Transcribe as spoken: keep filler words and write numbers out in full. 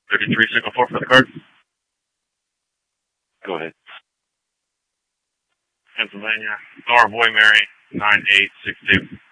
thirty-three, signal four for the card. Go ahead. Pennsylvania, Nora Boy Mary, nine eight six two.